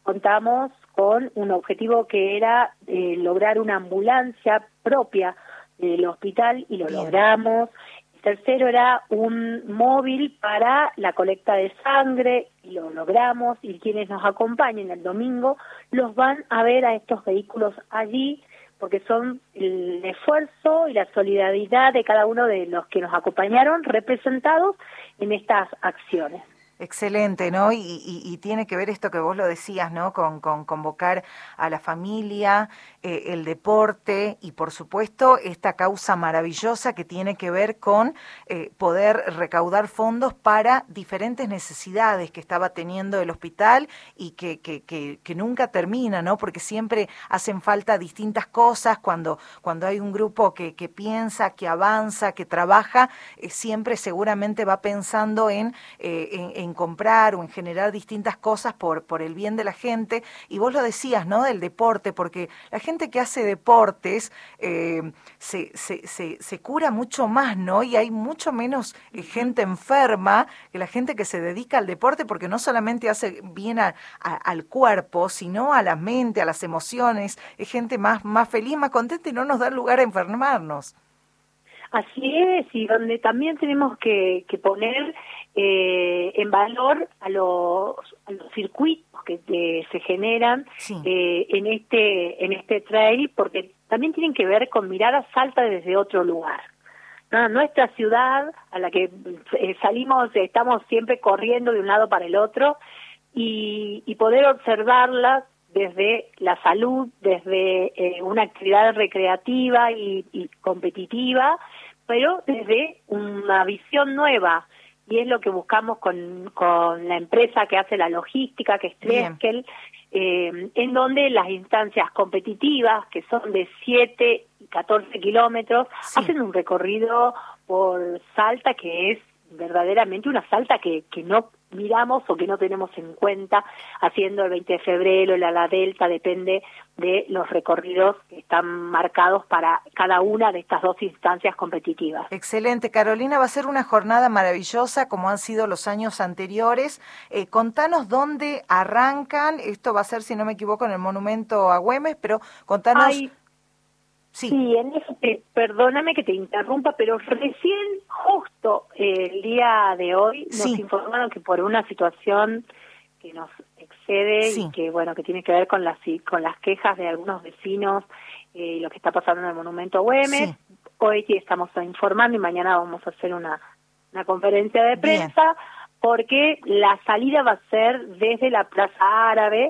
contamos con un objetivo que era lograr una ambulancia propia del hospital y lo logramos. El tercero era un móvil para la colecta de sangre y lo logramos, y quienes nos acompañen el domingo los van a ver a estos vehículos allí, porque son el esfuerzo y la solidaridad de cada uno de los que nos acompañaron representados en estas acciones. Excelente, ¿no? Y tiene que ver esto que vos lo decías, ¿no? Con convocar a la familia, el deporte y, por supuesto, esta causa maravillosa que tiene que ver con poder recaudar fondos para diferentes necesidades que estaba teniendo el hospital y que nunca termina, ¿no? Porque siempre hacen falta distintas cosas cuando hay un grupo que piensa, que avanza, que trabaja, siempre seguramente va pensando en comprar o en generar distintas cosas por el bien de la gente. Y vos lo decías, ¿no? Del deporte, porque la gente que hace deportes se cura mucho más, ¿no? Y hay mucho menos gente enferma que la gente que se dedica al deporte, porque no solamente hace bien al cuerpo, sino a la mente, a las emociones. Es gente más feliz, más contenta y no nos da lugar a enfermarnos. Así es, y donde también tenemos que poner en valor a los circuitos que se generan en este trail, porque también tienen que ver con miradas altas desde otro lugar. ¿No? Nuestra ciudad, a la que salimos, estamos siempre corriendo de un lado para el otro, y poder observarlas desde la salud, desde una actividad recreativa y competitiva, pero desde una visión nueva, y es lo que buscamos con la empresa que hace la logística, que es Treskel, en donde las instancias competitivas, que son de 7 y 14 kilómetros, hacen un recorrido por Salta que es verdaderamente una Salta que no miramos o que no tenemos en cuenta, haciendo el 20 de febrero, la Delta, depende de los recorridos que están marcados para cada una de estas dos instancias competitivas. Excelente, Carolina, va a ser una jornada maravillosa como han sido los años anteriores. Contanos dónde arrancan, esto va a ser, si no me equivoco, en el Monumento a Güemes, pero contanos... Sí, en eso perdóname que te interrumpa, pero recién, justo el día de hoy, nos informaron que por una situación que nos excede y que, bueno, que tiene que ver con las quejas de algunos vecinos, lo que está pasando en el Monumento a Güemes, hoy estamos informando y mañana vamos a hacer una conferencia de prensa, porque la salida va a ser desde la Plaza Árabe,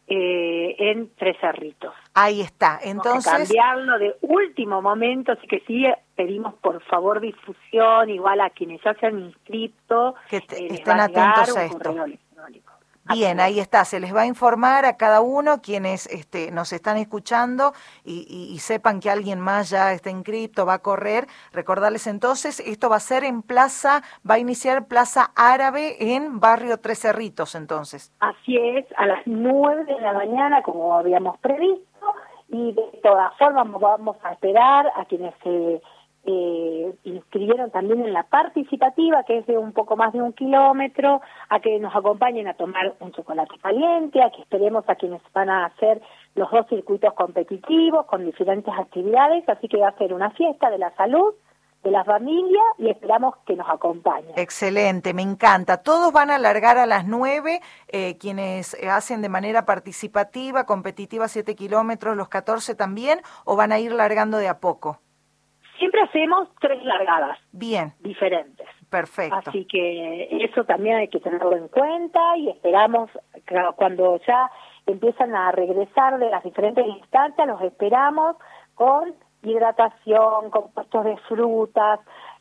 en Tres Cerritos. Ahí está, entonces... Vamos a cambiarlo de último momento, así que sí pedimos por favor difusión, igual a quienes ya se han inscrito, que estén atentos a esto. Bien, ahí está, se les va a informar a cada uno quienes nos están escuchando y sepan que alguien más ya está inscrito, va a correr. Recordarles entonces, esto va a ser va a iniciar Plaza Árabe en Barrio Tres Cerritos, entonces. Así es, a las 9 de la mañana, como habíamos previsto, y de todas formas vamos a esperar a quienes se inscribieron también en la participativa, que es de un poco más de 1 kilómetro, a que nos acompañen a tomar un chocolate caliente, a que esperemos a quienes van a hacer los dos circuitos competitivos con diferentes actividades, así que va a ser una fiesta de la salud, de la familia, y esperamos que nos acompañen. Excelente, me encanta. Todos van a largar a las 9, quienes hacen de manera participativa, competitiva 7 kilómetros, los 14 también, o van a ir largando de a poco. Siempre hacemos 3 largadas diferentes. Perfecto. Así que eso también hay que tenerlo en cuenta, y esperamos que cuando ya empiezan a regresar de las diferentes instancias, los esperamos con hidratación, con puestos de frutas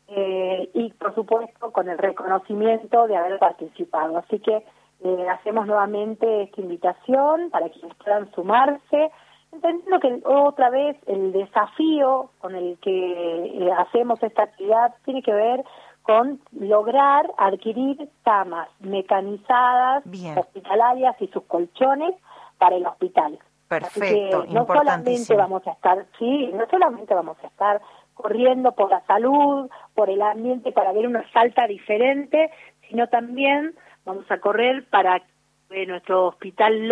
y por supuesto con el reconocimiento de haber participado. Así que hacemos nuevamente esta invitación para quienes puedan sumarse, entendiendo que otra vez el desafío con el que hacemos esta actividad tiene que ver con lograr adquirir camas mecanizadas, hospitalarias y sus colchones para el hospital. Perfecto, así que no solamente vamos a estar corriendo por la salud, por el ambiente, para ver una Salta diferente, sino también vamos a correr para que nuestro hospital